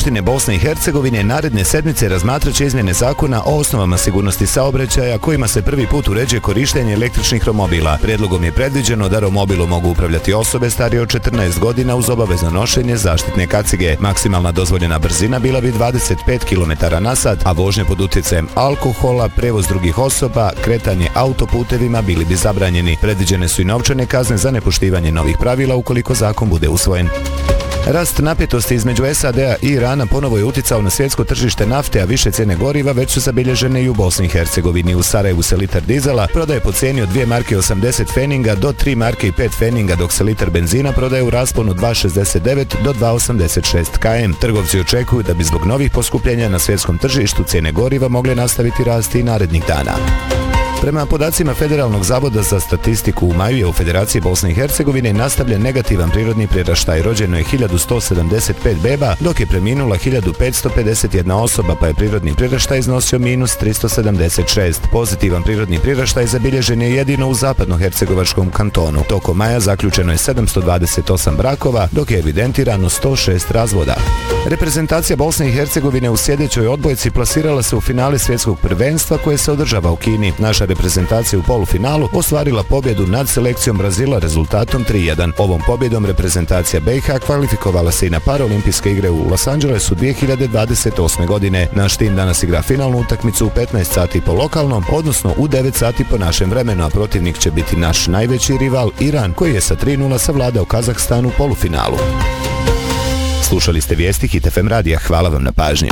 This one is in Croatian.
skupštine Bosne i Hercegovine naredne sedmice razmatrat će izmjene zakona o osnovama sigurnosti saobraćaja kojima se prvi put uređuje korištenje električnih romobila. Prijedlogom je predviđeno da romobilom mogu upravljati osobe starije od 14 godina uz obavezno nošenje zaštitne kacige. Maksimalna dozvoljena brzina bila bi 25 km/h, a vožnje pod utjecajem alkohola, prevoz drugih osoba, kretanje autoputevima bili bi zabranjeni. Predviđene su i novčane kazne za nepoštivanje novih pravila ukoliko zakon bude usvojen. Rast napetosti između SAD-a i Irana ponovo je uticao na svjetsko tržište nafte, a više cijene goriva već su zabilježene i u Bosni i Hercegovini. U Sarajevu se litar dizela prodaje po cijeni od 2 marke 80 feninga do 3 marke i 5 feninga, dok se litar benzina prodaje u rasponu 2,69 do 2,86 km. Trgovci očekuju da bi zbog novih poskupljenja na svjetskom tržištu cijene goriva mogle nastaviti rasti i narednih dana. Prema podacima Federalnog zavoda za statistiku, u maju je u Federaciji Bosne i Hercegovine nastavljen negativan prirodni priraštaj. Rođeno je 1175 beba, dok je preminula 1551 osoba, pa je prirodni priraštaj iznosio -376. Pozitivan prirodni priraštaj zabilježen je jedino u zapadnohercegovačkom kantonu. Tokom maja zaključeno je 728 brakova, dok je evidentirano 106 razvoda. Reprezentacija Bosne i Hercegovine u sljedećoj odbojci plasirala se u finale svjetskog prvenstva koje se održava u Kini. Naša reprezentacija u polufinalu ostvarila pobjedu nad selekcijom Brazila rezultatom 3:1. Ovom pobjedom reprezentacija BiH kvalifikovala se i na Paraolimpijske igre u Los Angelesu 2028. godine. Naš tim danas igra finalnu utakmicu u 15 sati po lokalnom, odnosno u 9 sati po našem vremenu, a protivnik će biti naš najveći rival Iran, koji je sa 3:0 savladao Kazahstan u polufinalu. Slušali ste vijesti Hit FM radija. Hvala vam na pažnji.